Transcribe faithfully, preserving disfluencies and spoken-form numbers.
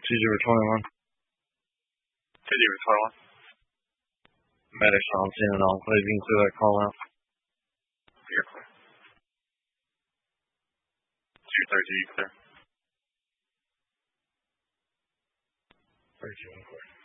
zero twenty-one. two zero twenty-one. Medics on scene and enclave. You can clear that call out. You're clear. two thirty-two, you clear. thirty-two, clear.